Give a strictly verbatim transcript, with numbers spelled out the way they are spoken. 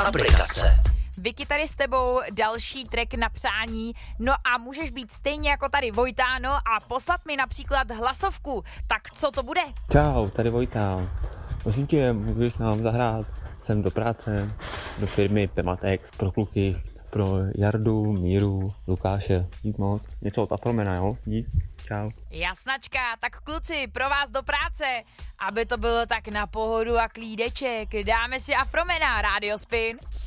aplikace. Vicky tady s tebou, další track na přání, no a můžeš být stejně jako tady Vojtáno a poslat mi například hlasovku, tak co to bude? Čau, tady Vojta. Prosím tě, můžeš nám zahrát sem do práce, do firmy Pematex, pro kluky, pro Jardu, Míru, Lukáše, dík moc. Něco od Afromena, jo? Dík, čau. Jasnačka, tak kluci, pro vás do práce, aby to bylo tak na pohodu a klídeček, dáme si Afromena, Radio Spin.